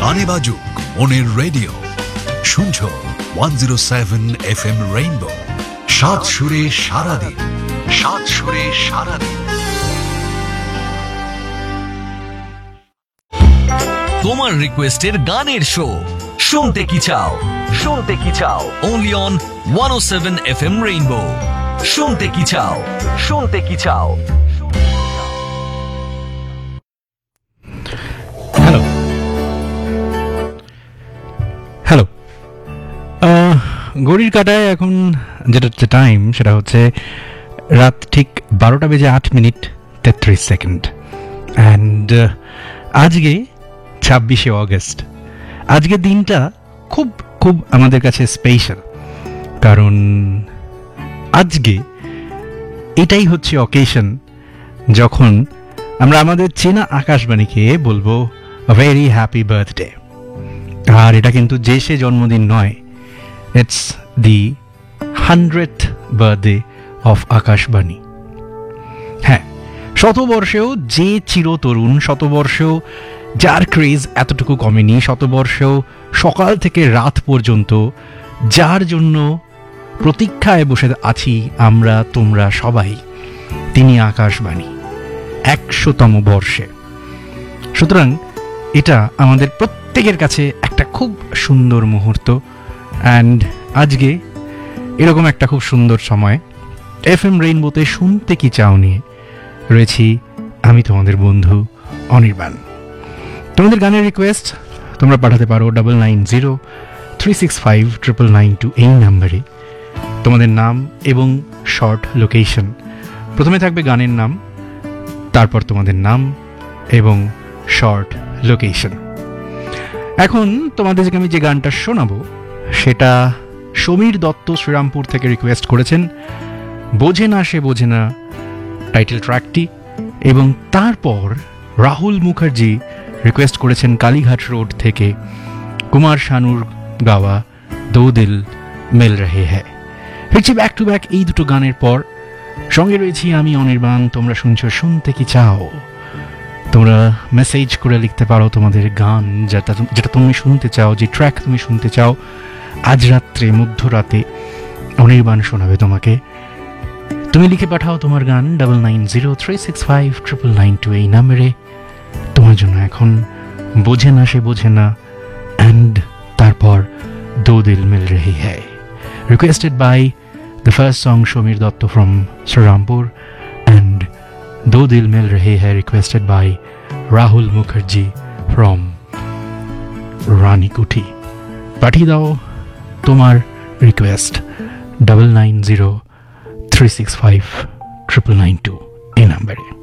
গানে বাজুক মনের রেডিও, শুনছো 107 FM রেইনবো। সাত সুরে সারাদিন, সাত সুরে সারাদিন। তোমার রিকোয়েস্টের গানের শো, শুনতে কি চাও, শুনতে কি চাও, only on 107 FM রেইনবো। শুনতে কি চাও, শুনতে কি চাও। হ্যালো হ্যালো, ঘড়ির কাঁটায় এখন যেটা টাইম সেটা হচ্ছে রাত ঠিক 12:08:33। অ্যান্ড আজকে 26শে অগস্ট। আজকের দিনটা খুব খুব আমাদের কাছে স্পেশাল, কারণ আজকে এটাই হচ্ছে অকেশন যখন আমরা আমাদের চেনা আকাশবাণীকে বলবো ভেরি হ্যাপি বার্থডে। আর এটা কিন্তু যে সে জন্মদিন নয়, it's the 100th birthday of Akashvani. হ্যাঁ, শতবর্ষেও যে চিরতরুণ, শতবর্ষেও যার ক্রেজ এতটুকু কমেনি, শতবর্ষেও সকাল থেকে রাত পর্যন্ত যার জন্য প্রতীক্ষায় বসে আছি আমরা তোমরা সবাই, তিনি আকাশবাণী 100তম বর্ষে। সুতরাং এটা আমাদের প্রত্যেকের কাছে একটা খুব সুন্দর মুহূর্ত। অ্যান্ড আজকে এরকম একটা খুব সুন্দর সময় FM রেইনবোতে শুনতে কি চাও নিয়ে রয়েছি আমি তোমাদের বন্ধু অনির্বাণ। তোমাদের গানের রিকোয়েস্ট তোমরা পাঠাতে পারো 9903659992 এই নাম্বারে। তোমাদের নাম এবং শর্ট লোকেশন, প্রথমে থাকবে গানের নাম, তারপর তোমাদের নাম এবং শর্ট লোকেশন। এখন তোমাদেরকে আমি যে গানটা শোনাবো সেটা সমীর দত্ত শ্রীরামপুর থেকে রিকোয়েস্ট করেছেন। বোঝে না সে বোঝে না টাইটেল ট্র্যাকটি, এবং তারপর রাহুল মুখার্জি রিকোয়েস্ট করেছেন কালীঘাট রোড থেকে কুমার শানুর গাওয়া দো দিল মিল রহে হ্যায়। ফিরছি ব্যাক টু ব্যাক এই দুটো গানের পর। সঙ্গে রয়েছি আমি অনির্বাণ। তোমরা শুনছো শুনতে কি চাও। তোমরা মেসেজ করে লিখতে পারো তোমাদের গান, যেটা তুমি শুনতে চাও, যে ট্র্যাক তুমি শুনতে চাও। আজ রাত্রে মধ্যরাতে অনির্বাণ শোনাবে তোমাকে। তুমি লিখে পাঠাও তোমার গান 9903659992 এই নাম্বারে। তোমার জন্য এখন বোঝে না সে বোঝে না, অ্যান্ড তারপর দো দিল মিল রহি হ্যায়, requested by the first song Shomir Datta from Srirampur, and Do Dil Mil Rahe Hai requested by Rahul Mukherjee from Ranikuti. পাঠিয়ে দাও তোমার রিকোয়েস্ট 9903659992 এই নাম্বারে।